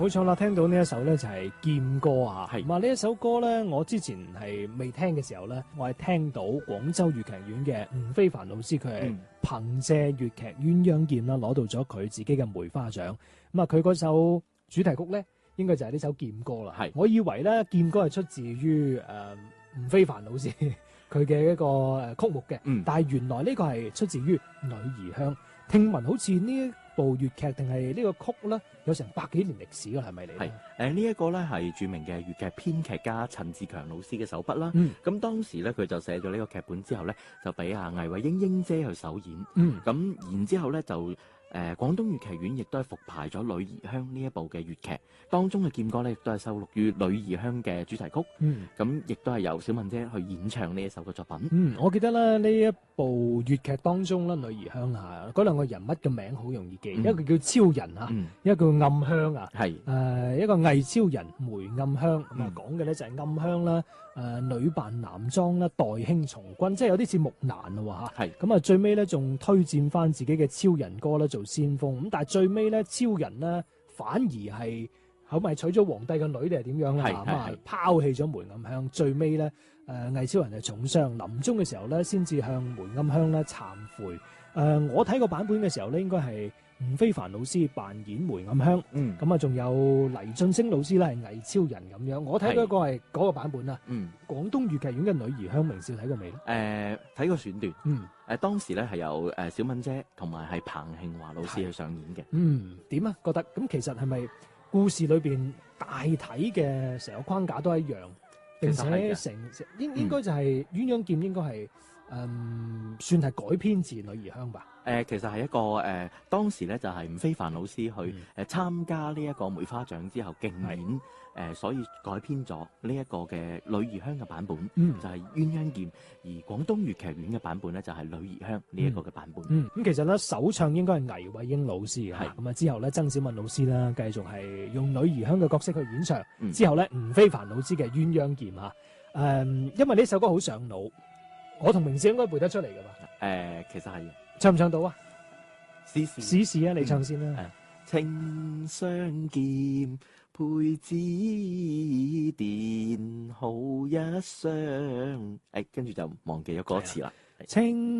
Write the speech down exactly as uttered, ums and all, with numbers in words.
冇錯啦，聽到呢一首咧就係《劍歌》啊。 係咁啊，呢一首歌咧，我之前係未聽嘅時候咧，我係聽到廣州粵劇院嘅吳非凡老師，佢係憑借粵劇鴛鴦劍啦，攞到咗佢自己嘅梅花獎。咁啊，佢嗰首主題曲咧，應該就係呢首《劍歌》啦。 係， 我以為咧《劍歌》係出自於誒吳非凡老師佢嘅一個誒曲目嘅， 嗯， 但係原來呢個係出自於《女兒香》。聽聞好似呢一部粵劇定係呢個曲咧，有成百幾年歷史㗎，係咪嚟？ 係誒呢一個咧係著名嘅粵劇編劇家陳志強老師嘅手筆啦。咁、 嗯、 當時咧佢就寫咗呢個劇本之後咧，就俾阿魏慧英英姐去首演。 嗯， 咁然之後咧就。誒、呃、廣東粵劇院亦都係復排咗《女兒香》呢一部嘅粵劇，當中嘅劍歌咧亦都係收錄於《女兒香》嘅主題曲。 嗯， 咁亦都係由小敏姐去演唱呢一首嘅作品。 嗯，我記得咧呢一部粵劇當中咧，《女兒香》啊，嗰兩個人物嘅名好容易記，嗯、一個叫超人啊， 嗯、 一個叫暗香啊。 係誒、 呃、一個魏超人梅暗香，咁、嗯、啊講嘅咧就係暗香啦，誒、呃、女扮男裝啦，代兄從軍，即係有啲似木蘭咯嚇。係咁啊，最尾咧仲推薦翻自己嘅超人歌咧做先鋒，咁但係最尾咧超人咧反而係後咪娶咗皇帝嘅女定係點樣啦？咁啊拋棄咗梅暗香，最尾咧誒魏超人係重傷，臨終嘅時候咧先至向梅暗香咧懺悔。誒、呃、我睇個版本嘅時候咧，應該係吳非凡老師扮演梅暗香， 嗯， 咁啊仲有黎俊升老師咧係魏超人咁樣。我睇嗰個係嗰個版本啊。 嗯， 廣東粵劇院嘅《女兒香》明少睇過未咧？ 誒睇過選段。 嗯， 誒當時咧係由誒小敏姐同埋係彭慶華老師去上演嘅。 嗯，點啊？覺得咁其實係咪故事裏邊大體嘅成個框架都一樣，並且成應應該就係鴛鴦劍應該係嗯算係改編自《女兒香》吧？ 誒、呃、其實係一個誒、呃、當時咧就係吳非凡老師去誒、 嗯呃、參加呢一個梅花獎之後競演誒、呃，所以改編咗呢一個嘅《女兒香》嘅版本， 嗯、 就係鴛鴦劍，而廣東粵劇院嘅版本咧就係、是《女兒香》呢一個嘅版本。 嗯，咁、嗯、其實咧首唱應該係魏慧英老師嘅，咁啊之後咧曾小敏老師啦繼續係用《女兒香》嘅角色去演唱，嗯、之後咧吳非凡老師嘅鴛鴦劍啊，誒、嗯，因為呢首歌好上腦，我同明少應該背得出嚟噶嘛？ 誒、呃，其實係。 唱唔唱到啊？ 試試試試啊！你唱先啦。 情相見，配子電好一雙。誒，跟住就忘記咗歌詞啦。 情